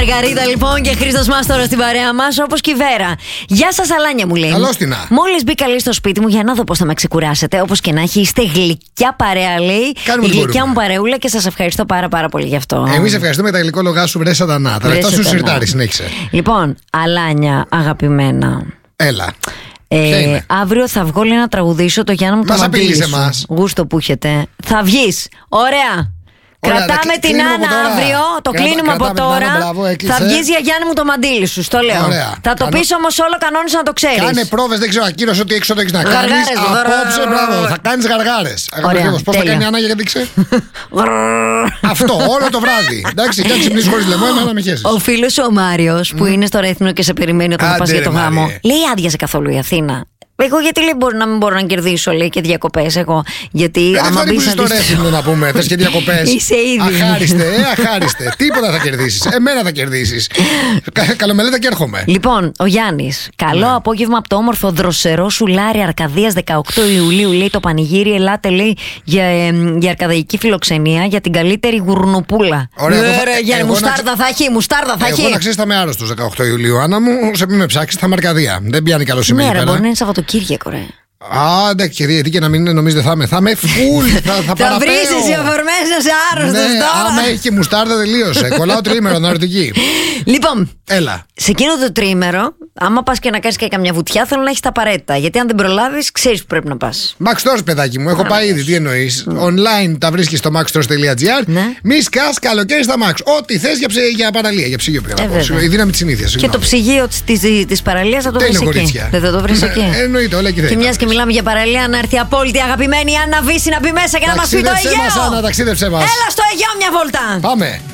Μαργαρίτα λοιπόν και Χρήστος Μάστορος στην παρέα μας, όπως και η Βέρα. Γεια σας, Αλάνια μου λέει. Καλώς την να. Μόλις μπήκα λέει στο σπίτι μου για να δω πώς θα με ξεκουράσετε. Όπως και να έχει, είστε γλυκιά παρέα λέει. Κάνουμε η γλυκιά μου παρεούλα και σας ευχαριστώ πάρα πολύ γι' αυτό. Εμείς ευχαριστούμε τα γλυκόλογά σου, βρε σατανά. Τα λεφτά σου σιρτάρι, συνέχισε. Λοιπόν, Αλάνια, αγαπημένα. Έλα. Αύριο θα βγω λέει να τραγουδήσω το Γιάννα μου το μαντήλι σου. Γούστο που έχετε. Θα βγεις. Ωραία. Κρατάμε την Άννα αύριο, το κλείνουμε από τώρα. Θα βγεις για Γιάννη μου το μαντήλι σου, το λέω. Θα το πεις όμως όλο κανόνισα να το ξέρεις. Κάνε πρόβες, δεν ξέρω, ακύρωσε ότι έξω το έχεις να κάνεις. Απόψε, μπράβο, θα κάνεις γαργάρες. Πώς θα κάνει η Άννα για δείξε. Αυτό, όλο το βράδυ. Εντάξει, και αν ξυπνήσεις χωρίς λαιμό, εμένα με χέσεις. Ο φίλος ο Μάριος που είναι στο Ρέθινο και σε περιμένει όταν θα πας για το γάμο, λέει άδειασε καθόλου η Αθήνα? Εγώ γιατί λέει να μην μπορώ να κερδίσω λέει και διακοπές εγώ. Γιατί άμα μπεις στο Ρέθινο να πούμε, θες και διακοπές. Είσαι ήδη. Αχάριστε. Τίποτα θα κερδίσεις. Εμένα θα κερδίσεις. Καλομελέτα και έρχομαι. Λοιπόν, ο Γιάννης. Καλό απόγευμα από το όμορφο δροσερό Σουλάρι Αρκαδίας 18 Ιουλίου. Λέει το πανηγύρι. Ελάτε λέει για αρκαδαϊκή φιλοξενία για την καλύτερη γουρνουπούλα. Ωραία. Για μουστάρδα θα έχει. Εγώ να ξέρεις θα είμαι άρρωστος 18 Ιουλίου. Άννα μου, σε πει με ψάξεις θα είμαι Αρκαδία. Δεν πιάνει καλό σημείο. Ναι, μπορεί να είναι Σαββατοκύριακο, ρε. Εντάξει, γιατί και να μην νομίζετε θα είμαι φουλ. Θα βρεις εσύ οφορμές να είσαι άρρωστος τώρα. Άμα έχει και μουστάρδα τελείωσε. Κολλάω τρίμερο ναρωτική. Λοιπόν, έλα. Σε εκείνο το τρίμερο, άμα πας και να κάνεις και καμιά βουτιά, θέλω να έχεις τα απαραίτητα. Γιατί αν δεν προλάβεις, ξέρεις που πρέπει να πας. Maxstores, παιδάκι μου, έχω πάει ήδη. Τι εννοείς? Online τα βρίσκεις στο maxstores.gr. Μη σκάς καλοκαίρι στα Max. Ό,τι θες για παραλία, για ψυγείο. Η δύναμη της συνήθειας. Και το ψυγείο της παραλίας θα το βρεις εκεί. Δεν θα το βρεις εκεί. Εννοείται, όλα εκεί θα. Και μιας και μιλάμε για παραλία, να έρθει απόλυτη αγαπημένη Άννα Βύση να μπει μέσα και να μας πει το Αιγαίο. Ταξίδεψέ μας. Έλα στο Αιγαίο μια βόλτα. Πάμε.